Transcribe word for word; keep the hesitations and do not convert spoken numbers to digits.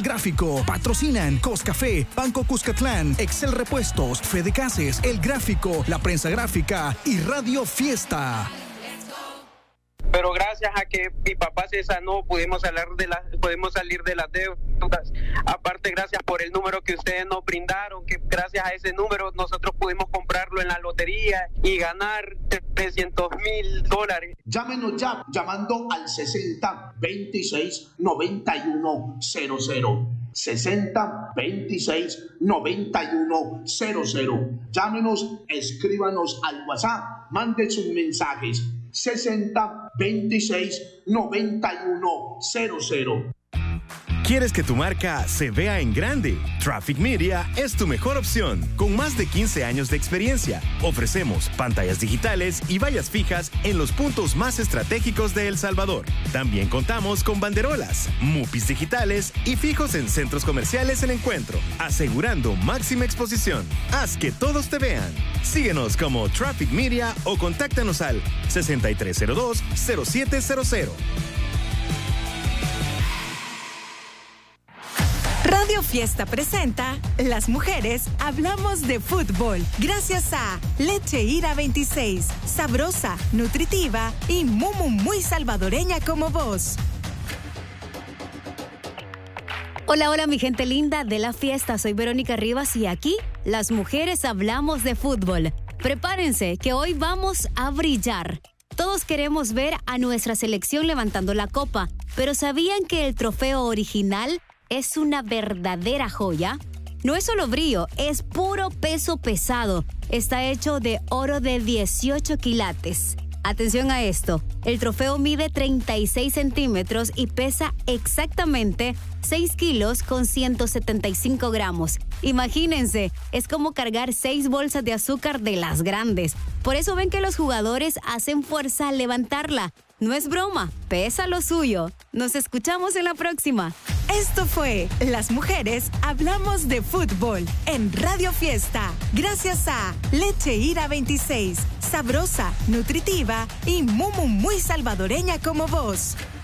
Gráfico. Patrocinan Coscafé, Banco Cuscatlán, Excel Repuestos, Fede Cases, El Gráfico, La Prensa Gráfica y Radio Fiesta. Pero gracias a que mi papá se sanó, pudimos salir de las, pudimos salir de las deudas. Aparte, gracias por el número que ustedes nos brindaron, que gracias a ese número nosotros pudimos comprarlo en la lotería y ganar trescientos mil dólares. Llámenos ya, llamando al sesenta veintiséis noventa y uno cero cero. sesenta veintiséis noventa y uno cero cero. Llámenos, escríbanos al WhatsApp, manden sus mensajes. sesenta veintiséis noventa y uno cero cero. ¿Quieres que tu marca se vea en grande? Traffic Media es tu mejor opción. Con más de quince años de experiencia, ofrecemos pantallas digitales y vallas fijas en los puntos más estratégicos de El Salvador. También contamos con banderolas, mupis digitales y fijos en centros comerciales El Encuentro, asegurando máxima exposición. Haz que todos te vean. Síguenos como Traffic Media o contáctanos al sesenta y tres cero dos cero siete cero cero. Radio Fiesta presenta Las Mujeres Hablamos de Fútbol. Gracias a Leche Ira veintiséis, sabrosa, nutritiva y Mumu muy salvadoreña como vos. Hola, hola mi gente linda de La Fiesta. Soy Verónica Rivas y aquí Las Mujeres Hablamos de Fútbol. Prepárense que hoy vamos a brillar. Todos queremos ver a nuestra selección levantando la copa, pero ¿sabían que el trofeo original es una verdadera joya? No es solo brillo, es puro peso pesado. Está hecho de oro de dieciocho quilates. Atención a esto, el trofeo mide treinta y seis centímetros y pesa exactamente seis kilos con ciento setenta y cinco gramos. Imagínense, es como cargar seis bolsas de azúcar de las grandes. Por eso ven que los jugadores hacen fuerza al levantarla. No es broma, pesa lo suyo. Nos escuchamos en la próxima. Esto fue Las Mujeres Hablamos de Fútbol en Radio Fiesta. Gracias a Leche Ira veintiséis, sabrosa, nutritiva y Mumu muy salvadoreña como vos.